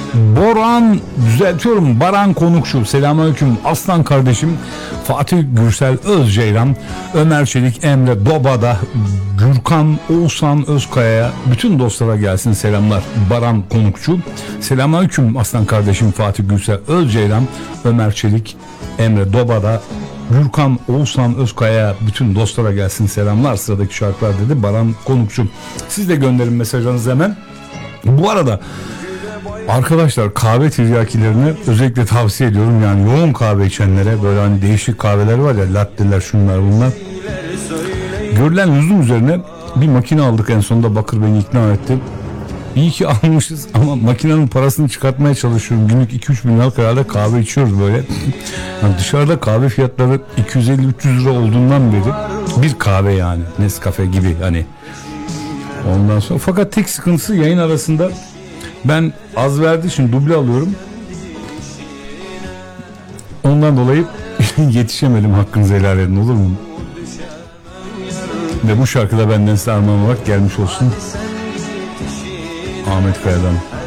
Boran, düzeltiyorum, Baran Konukçu, selamünaleyküm aslan kardeşim. Fatih Gürsel Özceylan, Ömer Çelik, Emre Doba'da, Gürkan Oğuzhan Özkaya'ya, bütün dostlara gelsin selamlar. Baran Konukçu, selamünaleyküm aslan kardeşim. Fatih Gürsel Özceylan, Ömer Çelik, Emre Doba'da, Gürkan Oğuzhan Özkaya'ya, bütün dostlara gelsin selamlar. Sıradaki şarkılar dedi Baran Konukçu. Siz de gönderin mesajlarınızı hemen. Bu arada arkadaşlar, kahve tiryakilerine özellikle tavsiye ediyorum. Yani yoğun kahve içenlere, böyle hani değişik kahveler var ya, latteler, şunlar bunlar. Görülen lüzum üzerine bir makine aldık en sonunda. Bakır beni ikna etti. İyi ki almışız ama makinenin parasını çıkartmaya çalışıyorum. Günlük 2-3 bin liralık herhalde kahve içiyoruz böyle. Yani dışarıda kahve fiyatları 250-300 lira olduğundan beri bir kahve, yani Nescafe gibi hani. Ondan sonra fakat tek sıkıntısı, yayın arasında ben az verdiği için duble alıyorum. Ondan dolayı yetişemedim, hakkınızı helal edin, olur mu? Ve bu şarkıda benden size armağan olarak gelmiş olsun. Ahmet Kaya'dan.